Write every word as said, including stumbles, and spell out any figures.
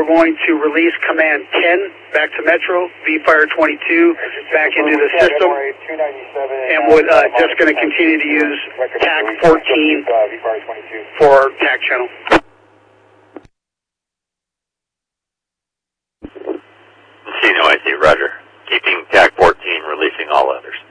we're going to release command ten back to Metro, V-Fire twenty-two back into the system, and we're uh, just going to continue to use T A C fourteen for T A C channel. C N O I C, roger. Keeping T A C fourteen, releasing all others.